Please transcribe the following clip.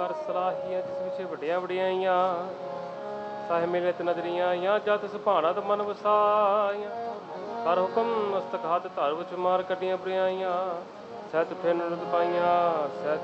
ਕਰ ਸਲਾਹੀਆਂ ਜਿਸ ਵਿੱਚ ਵੱਡੀਆਂ ਵਡਿਆਈਆਂ ਸਾਹਿ ਮੇਲੇ ਤੇ ਨਜ਼ਰੀਆਂ ਜਾਂ ਜਤ ਸੁਭਾਣਾ ਤੇ ਮਨ ਵਸਾਈਆਂ ਕਰ ਹੁਕਮ ਮਸਤਕ ਹੱਥ ਧਰ ਵਿੱਚ ਮਾਰ ਕੱਢੀਆਂ ਬਰਿਆਈਆਂ ਸਹਿਤ ਫਿਰ ਨਿਰਦ ਪਾਈਆਂ ਸਹਿਤ